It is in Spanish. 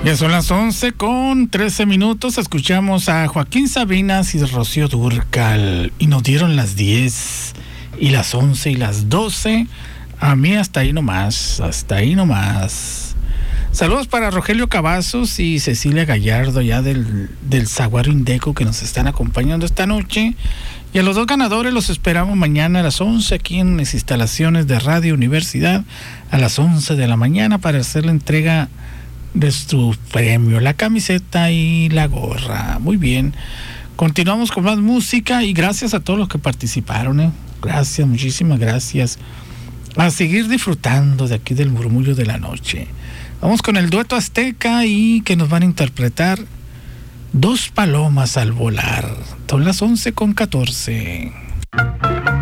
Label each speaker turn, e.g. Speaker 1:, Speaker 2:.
Speaker 1: Ya son las 11:13. Escuchamos a Joaquín Sabinas y Rocío Dúrcal. Y nos dieron las 10 y las 11 y las 12. A mí hasta ahí nomás, hasta ahí nomás. Saludos para Rogelio Cavazos y Cecilia Gallardo, ya del Saguaro Indeco, que nos están acompañando esta noche. Y a los dos ganadores los esperamos mañana a las 11 aquí en las instalaciones de Radio Universidad, a las 11 de la mañana, para hacer la entrega de su premio, la camiseta y la gorra. Muy bien, continuamos con más música y gracias a todos los que participaron, gracias, muchísimas gracias. A seguir disfrutando de aquí del murmullo de la noche. Vamos con el dueto azteca y que nos van a interpretar Dos palomas al volar. Son las 11:14.